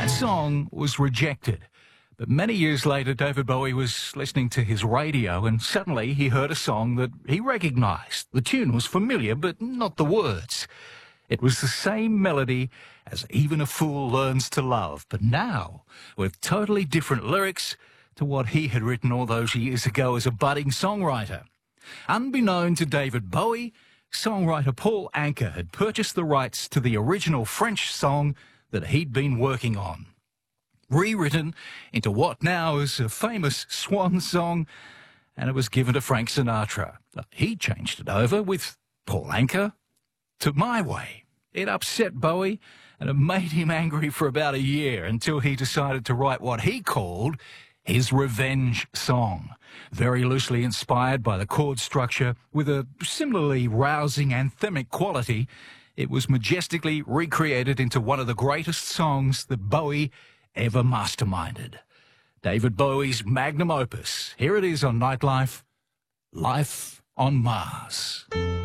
That song was rejected. But many years later, David Bowie was listening to his radio and suddenly he heard a song that he recognised. The tune was familiar, but not the words. It was the same melody as Even a Fool Learns to Love, but now with totally different lyrics to what he had written all those years ago as a budding songwriter. Unbeknown to David Bowie, songwriter Paul Anka had purchased the rights to the original French song that he'd been working on. Rewritten into what now is a famous swan song, and it was given to Frank Sinatra. He changed it over with Paul Anka to My Way. It upset Bowie, and it made him angry for about a year until he decided to write what he called his revenge song, very loosely inspired by the chord structure with a similarly rousing anthemic quality. It was majestically recreated into one of the greatest songs that Bowie ever masterminded. David Bowie's magnum opus. Here it is on Nightlife, Life on Mars.